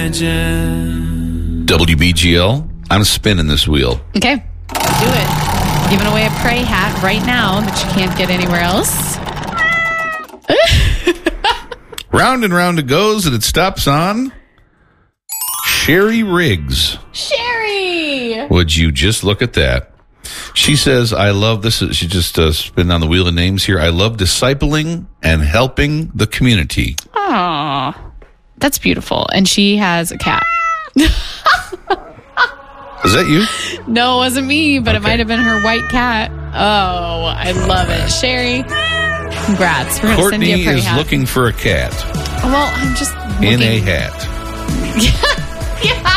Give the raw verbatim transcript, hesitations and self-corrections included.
W B G L, I'm spinning this wheel. Okay, do it. Giving away a Prey hat right now that you can't get anywhere else. Round and round it goes, and it stops on Sherry Riggs. Sherry! Would you just look at that? She says, I love this. She just uh, spinning on the wheel of names here. I love discipling and helping the community. Aw, that's beautiful. And she has a cat. Is that you? No, it wasn't me, but Okay. it might have been her white cat. Oh, I love it. Sherry, congrats. We're going to send you Courtney a Prey is hat. looking for a cat Well, I'm just looking. in a hat. Yeah.